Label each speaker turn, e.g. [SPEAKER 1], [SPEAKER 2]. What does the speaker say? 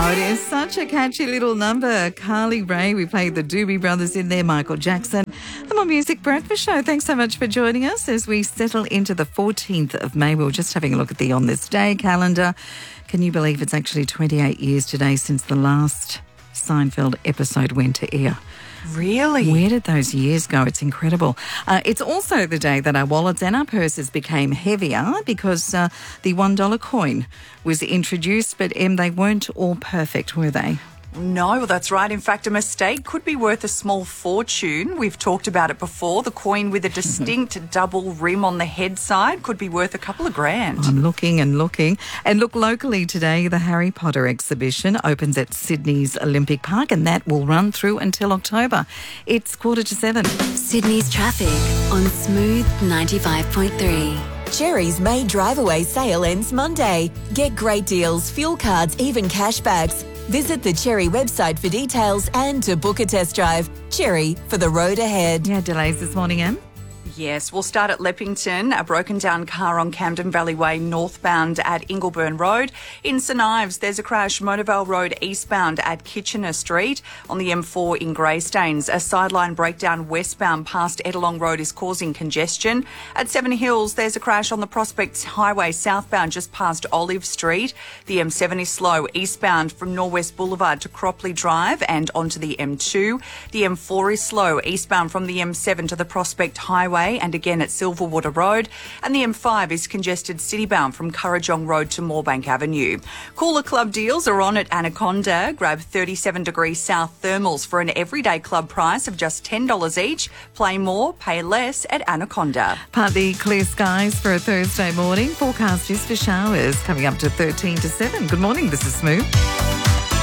[SPEAKER 1] Oh, it is such a catchy little number. Carly Rae, we played the Doobie Brothers in there, Michael Jackson. The More Music Breakfast Show. Thanks so much for joining us as we settle into the 14th of May. We were just having a look at the On This Day calendar. Can you believe it's actually 28 years today since the last Seinfeld episode went to air?
[SPEAKER 2] Really?
[SPEAKER 1] Where did those years go? It's incredible. It's also the day that our wallets and our purses became heavier because the $1 coin was introduced, but they weren't all perfect, were they?
[SPEAKER 2] No, that's right. In fact, a mistake could be worth a small fortune. We've talked about it before. The coin with a distinct double rim on the head side could be worth a couple of grand.
[SPEAKER 1] I'm looking and looking. And look, locally today, the Harry Potter exhibition opens at Sydney's Olympic Park, and that will run through until October. It's 7:15.
[SPEAKER 3] Sydney's traffic on Smooth 95.3.
[SPEAKER 4] Cherry's May Drive Away sale ends Monday. Get great deals, fuel cards, even cashbacks. Visit the Cherry website for details and to book a test drive. Cherry, for the road ahead.
[SPEAKER 1] Yeah, delays this morning, Em?
[SPEAKER 2] Yes, we'll start at Leppington. A broken down car on Camden Valley Way northbound at Ingleburn Road. In St Ives, there's a crash Motorvale Road eastbound at Kitchener Street. On the M4 in Greystanes, a sideline breakdown westbound past Edelong Road is causing congestion. At Seven Hills, there's a crash on the Prospect Highway southbound just past Olive Street. The M7 is slow eastbound from Norwest Boulevard to Cropley Drive and onto the M2. The M4 is slow eastbound from the M7 to the Prospect Highway and again at Silverwater Road, and the M5 is congested citybound from Currajong Road to Moorebank Avenue. Cooler club deals are on at Anaconda. Grab 37 degrees south thermals for an everyday club price of just $10 each. Play more, pay less at Anaconda.
[SPEAKER 1] Partly clear skies for a Thursday morning. Forecast is for showers coming up to 13 to 7. Good morning, this is Smooth.